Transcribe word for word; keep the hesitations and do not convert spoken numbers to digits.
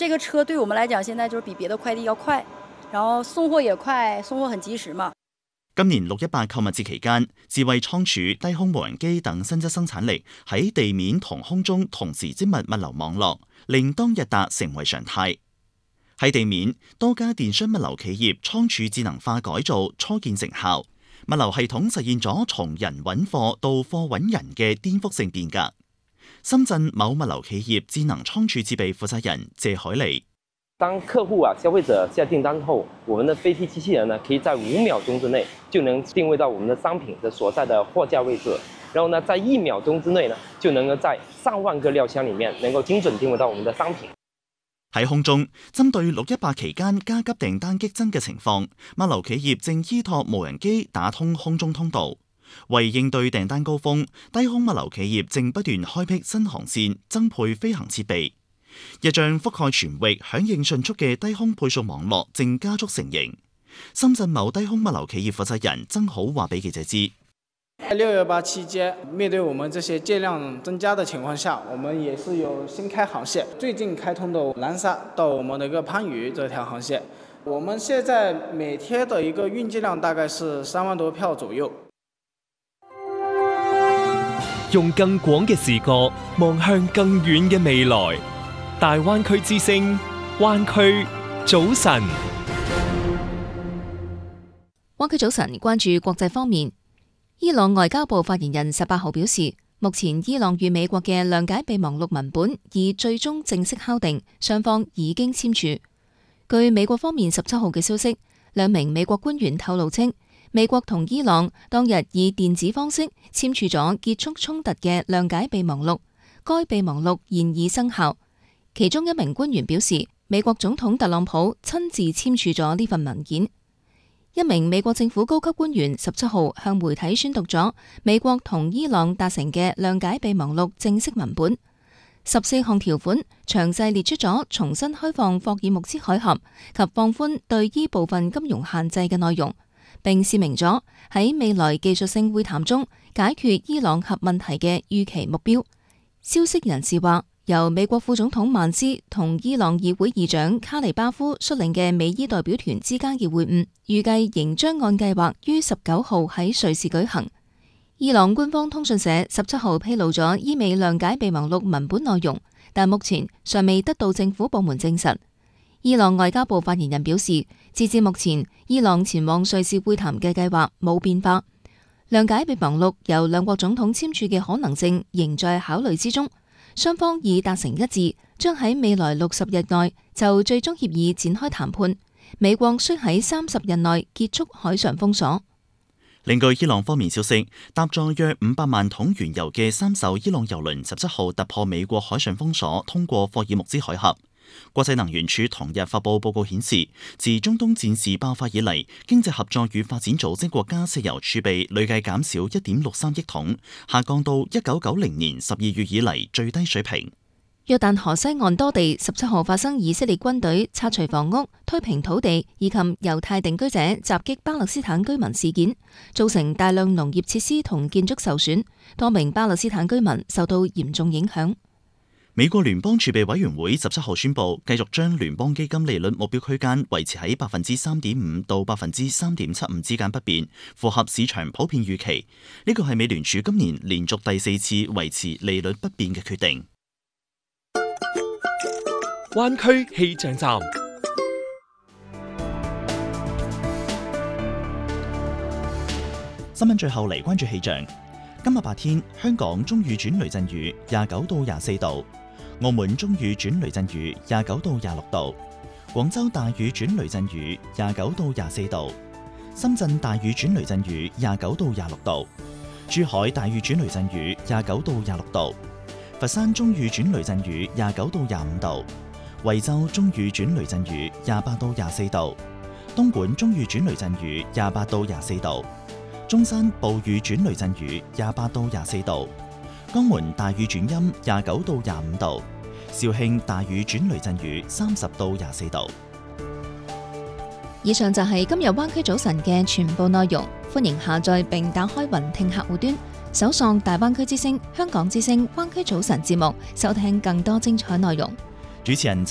這個車對我們來講，現在就是比別的快遞要快，然後送貨也快，送貨很及時嘛。 今年六一八購物節期間，智慧倉儲、低空無人機等新質生產力喺地面同空中同時精密物流網絡，令當日達成為常態。喺地面，多家電商物流企業倉儲智能化改造初見成效，物流系統實現咗從人揾貨到貨揾人嘅顛覆性變革。深圳某物流企業智能倉儲設備負責人謝海利。 當客戶啊、消費者下訂單後，我們的飛機機器人呢，可以在五秒鐘之內就能定位到我們的商品的所在的貨架位置，然後呢，在一秒鐘之內呢，就能夠在上萬個料箱裡面能夠精準定位到我們的商品。 喺空中，針對六一八期間加急訂單激增嘅情況，物流企業正依託無人機打通空中通道。為應對訂單高峰，低空物流企業正不斷開闢新航線，增配飛行設備。一仗覆蓋全域、響應迅速嘅低空配送網絡正加速成型。深圳某低空物流企業負責人曾好話俾記者知： 六一八期間，面對我們這些件量增加的情況下，我們也是有新開航線。最近開通的南沙到我們的一個番禺這條航線，我們現在每天的一個運機量大概是三萬多票左右。 用更廣嘅視角望向更遠嘅未來。大灣區之聲，灣區早晨。 灣區早晨，關注國際方面。伊朗外交部發言人十八號表示，目前伊朗與美國嘅諒解備忘錄文本已最終正式敲定，雙方已經簽署。據美國方面十七號嘅消息，兩名美國官員透露稱，美國同伊朗當日以電子方式簽署咗結束衝突嘅諒解備忘錄，該備忘錄現已生效。其中一名官員表示，美國總統特朗普親自簽署咗呢份文件。一名美國政府高級官員十七號向媒體宣讀咗美國同伊朗達成嘅諒解備忘錄正式文本，十四項條款詳細列出咗重新開放霍爾木茲海峽及放寬對伊部分金融限制嘅內容，並示明咗喺未來技術性會談中解決伊朗核問題嘅預期目標。消息人士話，由美國副總統曼斯同伊朗議會議長卡利巴夫率領嘅美伊代表團之間嘅會晤，預計仍將按計劃於十九號喺瑞士舉行。伊朗官方通訊社十七號披露咗伊美諒解備忘錄文本內容，但目前尚未得到政府部門證實。伊朗外交部發言人表示，截至目前，伊朗前往瑞士會談嘅計劃冇變化。諒解備忘錄由兩國總統簽署嘅可能性仍在考慮之中。雙方已達成一致，將喺未來六十日內就最終協議展開談判。美國需喺三十日內結束海上封鎖。 另據伊朗方面消息，搭載約五百萬桶原油嘅三艘伊朗油輪十七號突破美國海上封鎖，通過霍爾木茲海峽。國際能源署同日發布報告顯示，自中東戰事爆發以嚟，經濟合作與發展組織國家石油儲備累計減少一點六三億桶，下降到一九九零年十二月以嚟最低水平。 約旦河西岸多地十七號發生以色列軍隊拆除房屋、推平土地以及猶太定居者襲擊巴勒斯坦居民事件，造成大量農業設施同建築受損，多名巴勒斯坦居民受到嚴重影響。 美國聯邦儲備委員會十七號宣布，繼續將聯邦基金利率目標區間維持喺百分之三點五到百分之三點七五之間不變，符合市場普遍預期。呢個係美聯儲今年連續第四次維持利率不變嘅決定。 灣區氣象站， 新聞最後嚟關注氣象。今日白天，香港中雨轉雷陣雨，廿九到廿四度。澳門中雨轉雷陣雨，廿九到廿六度；廣州大雨轉雷陣雨，廿九到廿四度；深圳大雨轉雷陣雨，廿九到廿六度；珠海大雨轉雷陣雨，廿九到廿六度；佛山中雨轉雷陣雨，廿九到廿五度；惠州中雨轉雷陣雨，廿八到廿四度；東莞中雨轉雷陣雨，廿八到廿四度；中山暴雨轉雷陣雨，廿八到廿四度；江門大雨轉陰，廿九到廿五度；肇慶大雨轉雷陣雨，三十到廿四度。 以上就係今日灣區早晨嘅全部內容，歡迎下載並打開雲聽客戶端，搜索大灣區之聲、香港之聲灣區早晨節目，收聽更多精彩內容。 主持人